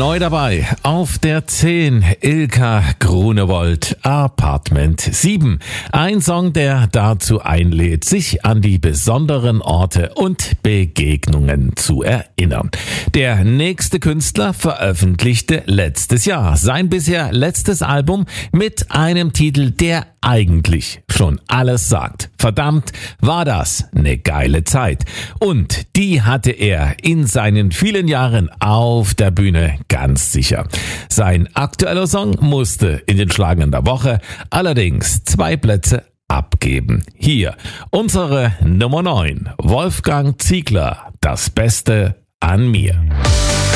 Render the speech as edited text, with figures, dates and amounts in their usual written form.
Neu dabei auf der 10 Ilka Grunewold, Apartment 7. Ein Song, der dazu einlädt, sich an die besonderen Orte und Begegnungen zu erinnern. Der nächste Künstler veröffentlichte letztes Jahr sein bisher letztes Album mit einem Titel, der eigentlich schon alles sagt. Verdammt, war das eine geile Zeit. Und die hatte er in seinen vielen Jahren auf der Bühne ganz sicher. Sein aktueller Song musste in den Schlagern der Woche allerdings 2 Plätze abgeben. Hier unsere Nummer 9, Wolfgang Ziegler, das Beste an mir.